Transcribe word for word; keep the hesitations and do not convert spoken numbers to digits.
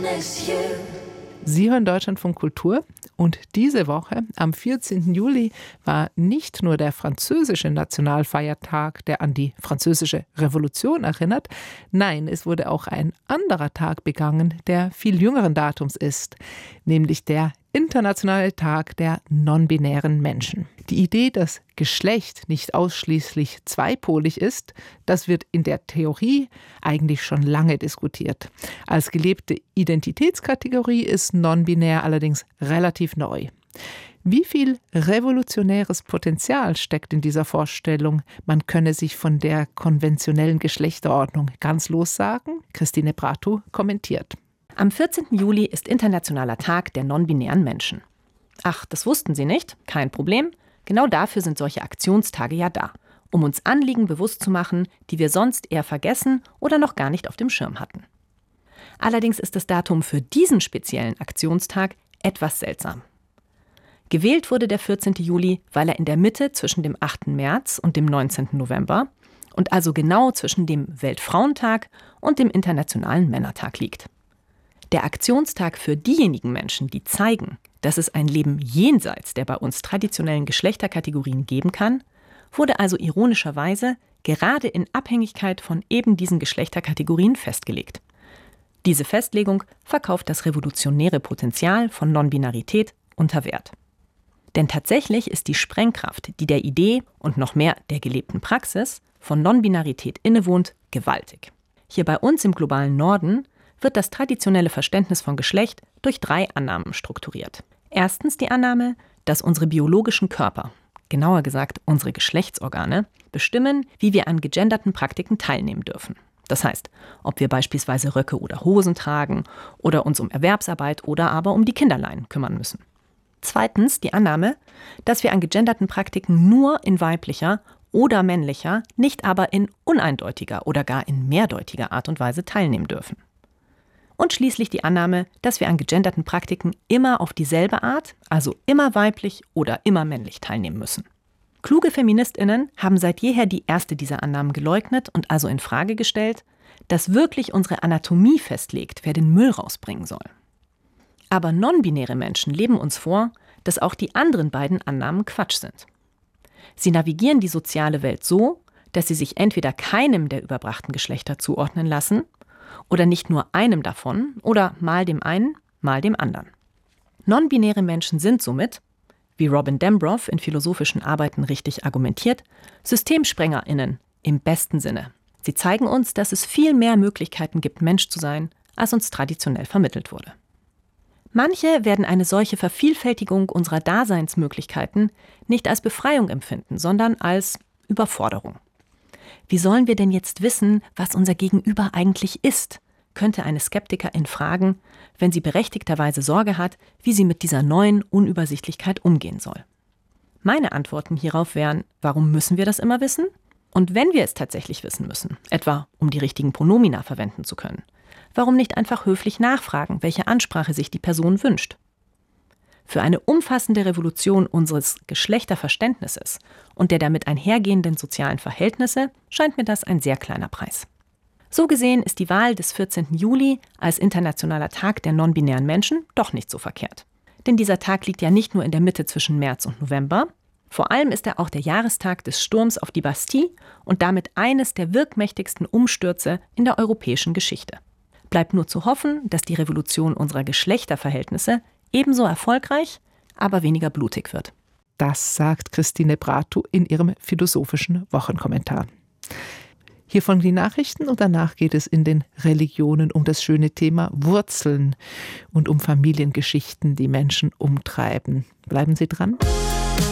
miss you. Sie hören Deutschlandfunk Kultur und diese Woche, am vierzehnten Juli, war nicht nur der französische Nationalfeiertag, der an die französische Revolution erinnert. Nein, es wurde auch ein anderer Tag begangen, der viel jüngeren Datums ist, nämlich der Internationale Tag der non-binären Menschen. Die Idee, dass Geschlecht nicht ausschließlich zweipolig ist, das wird in der Theorie eigentlich schon lange diskutiert. Als gelebte Identitätskategorie ist non-binär allerdings relativ neu. Wie viel revolutionäres Potenzial steckt in dieser Vorstellung, man könne sich von der konventionellen Geschlechterordnung ganz lossagen? Christine Bratu kommentiert. Am vierzehnten Juli ist Internationaler Tag der non-binären Menschen. Ach, das wussten Sie nicht? Kein Problem. Genau dafür sind solche Aktionstage ja da, um uns Anliegen bewusst zu machen, die wir sonst eher vergessen oder noch gar nicht auf dem Schirm hatten. Allerdings ist das Datum für diesen speziellen Aktionstag etwas seltsam. Gewählt wurde der vierzehnte Juli, weil er in der Mitte zwischen dem achten März und dem neunzehnten November und also genau zwischen dem Weltfrauentag und dem Internationalen Männertag liegt. Der Aktionstag für diejenigen Menschen, die zeigen, dass es ein Leben jenseits der bei uns traditionellen Geschlechterkategorien geben kann, wurde also ironischerweise gerade in Abhängigkeit von eben diesen Geschlechterkategorien festgelegt. Diese Festlegung verkauft das revolutionäre Potenzial von Non-Binarität unter Wert. Denn tatsächlich ist die Sprengkraft, die der Idee und noch mehr der gelebten Praxis von Non-Binarität innewohnt, gewaltig. Hier bei uns im globalen Norden wird das traditionelle Verständnis von Geschlecht durch drei Annahmen strukturiert. Erstens die Annahme, dass unsere biologischen Körper, genauer gesagt unsere Geschlechtsorgane, bestimmen, wie wir an gegenderten Praktiken teilnehmen dürfen. Das heißt, ob wir beispielsweise Röcke oder Hosen tragen oder uns um Erwerbsarbeit oder aber um die Kinderleien kümmern müssen. Zweitens die Annahme, dass wir an gegenderten Praktiken nur in weiblicher oder männlicher, nicht aber in uneindeutiger oder gar in mehrdeutiger Art und Weise teilnehmen dürfen. Und schließlich die Annahme, dass wir an gegenderten Praktiken immer auf dieselbe Art, also immer weiblich oder immer männlich teilnehmen müssen. Kluge FeministInnen haben seit jeher die erste dieser Annahmen geleugnet und also in Frage gestellt, dass wirklich unsere Anatomie festlegt, wer den Müll rausbringen soll. Aber non-binäre Menschen leben uns vor, dass auch die anderen beiden Annahmen Quatsch sind. Sie navigieren die soziale Welt so, dass sie sich entweder keinem der überbrachten Geschlechter zuordnen lassen oder nicht nur einem davon oder mal dem einen, mal dem anderen. Non-binäre Menschen sind somit, wie Robin Dembrow in philosophischen Arbeiten richtig argumentiert, SystemsprengerInnen im besten Sinne. Sie zeigen uns, dass es viel mehr Möglichkeiten gibt, Mensch zu sein, als uns traditionell vermittelt wurde. Manche werden eine solche Vervielfältigung unserer Daseinsmöglichkeiten nicht als Befreiung empfinden, sondern als Überforderung. Wie sollen wir denn jetzt wissen, was unser Gegenüber eigentlich ist, könnte eine Skeptikerin fragen, wenn sie berechtigterweise Sorge hat, wie sie mit dieser neuen Unübersichtlichkeit umgehen soll. Meine Antworten hierauf wären, warum müssen wir das immer wissen? Und wenn wir es tatsächlich wissen müssen, etwa um die richtigen Pronomina verwenden zu können, warum nicht einfach höflich nachfragen, welche Ansprache sich die Person wünscht? Für eine umfassende Revolution unseres Geschlechterverständnisses und der damit einhergehenden sozialen Verhältnisse scheint mir das ein sehr kleiner Preis. So gesehen ist die Wahl des vierzehnten Juli als Internationaler Tag der non-binären Menschen doch nicht so verkehrt. Denn dieser Tag liegt ja nicht nur in der Mitte zwischen März und November, vor allem ist er auch der Jahrestag des Sturms auf die Bastille und damit eines der wirkmächtigsten Umstürze in der europäischen Geschichte. Bleibt nur zu hoffen, dass die Revolution unserer Geschlechterverhältnisse ebenso erfolgreich, aber weniger blutig wird. Das sagt Christine Bratu in ihrem philosophischen Wochenkommentar. Hiervon die Nachrichten und danach geht es in den Religionen um das schöne Thema Wurzeln und um Familiengeschichten, die Menschen umtreiben. Bleiben Sie dran.